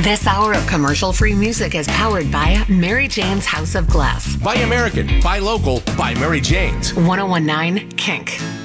This hour of commercial-free music is powered by Mary Jane's House of Glass. Buy American, buy local, buy Mary Jane's. 1019 Kink.